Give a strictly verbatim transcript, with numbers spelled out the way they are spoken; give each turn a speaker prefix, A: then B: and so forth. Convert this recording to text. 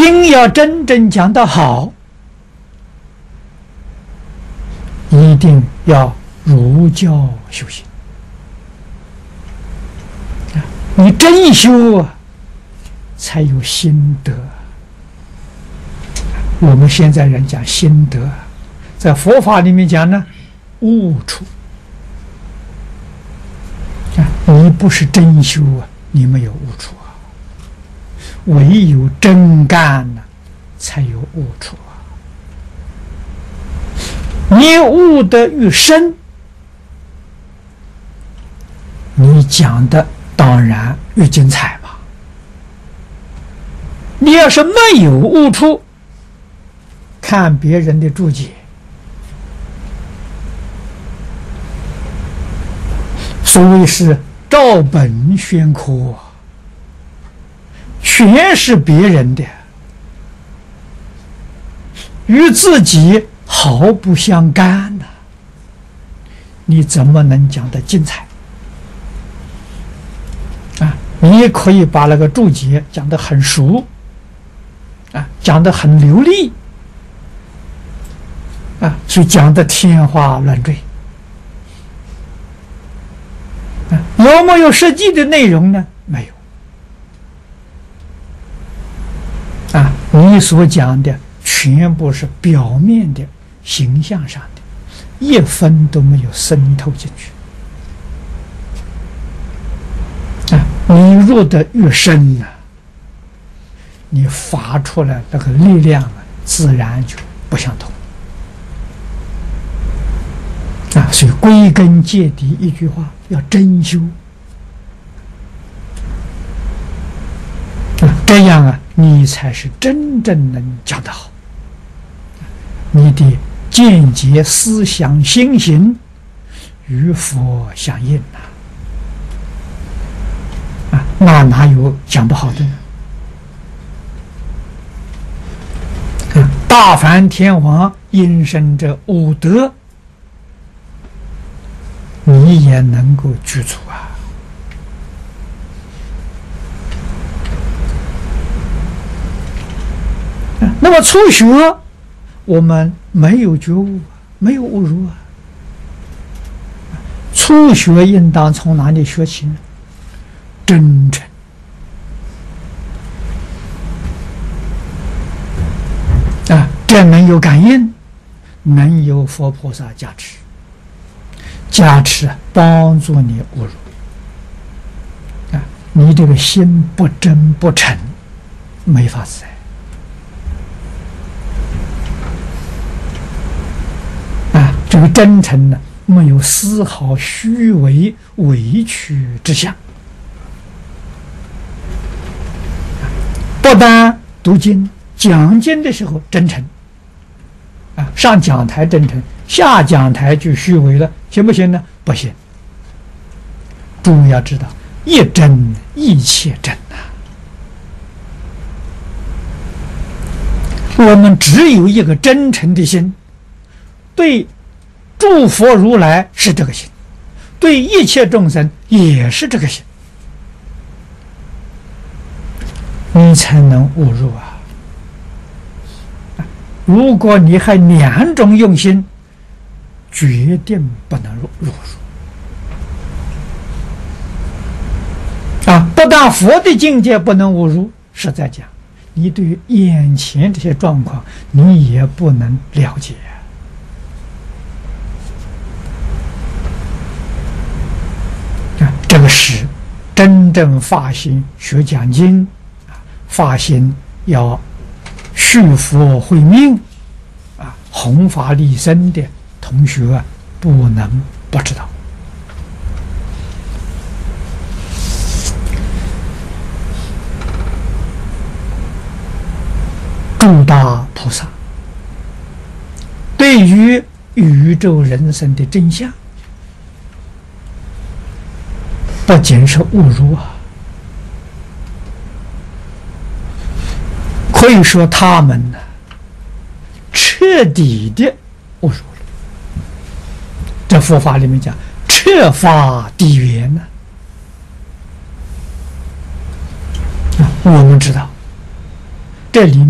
A: 心要真正讲得好，一定要儒教修行。你真修啊，才有心得。我们现在人讲心得，在佛法里面讲呢，悟处。啊，你不是真修啊，你没有悟处啊。唯有真干呢，才有悟处啊。你悟得越深，你讲的当然越精彩嘛。你要是没有悟处，看别人的注解，所谓是照本宣科，全是别人的，与自己毫不相干的，你怎么能讲得精彩啊？你可以把那个注解讲得很熟啊，讲得很流利啊，所以讲得天花乱坠啊。有没有实际的内容呢？没有啊，你所讲的全部是表面的形象上的，一分都没有渗透进去啊。你入得越深呢、啊，你发出来那个力量啊，自然就不相同啊。所以归根结底一句话，要真修啊，这样啊，你才是真正能讲得好。你的见解、思想、心行与佛相应呐、啊，啊，那哪有讲不好的呢？啊，大梵天王因生这五德，你也能够具足啊。啊，那么初学，我们没有觉悟，没有悟入啊。初学应当从哪里学起呢？真诚啊，这能有感应，能有佛菩萨加持，加持帮助你悟入啊。你这个心不真不诚，没法子。这个真诚呢，没有丝毫虚伪委屈之相。不但读经讲经的时候真诚啊，上讲台真诚，下讲台就虚伪了，行不行呢？不行。诸位要知道，一真一切真呐、啊。我们只有一个真诚的心，对诸佛如来是这个心，对一切众生也是这个心，你才能悟入啊。如果你还两种用心，决定不能入入啊！不但佛的境界不能悟入，实在讲，你对于眼前这些状况，你也不能了解。这个是真正发心学讲经，发心要续佛慧命啊，弘法利生的同学啊，不能不知道。诸大菩萨对于宇宙人生的真相，不仅是误入啊，可以说他们呢，彻底的误入了。这佛法里面讲彻发地缘呢、啊，我们知道这里面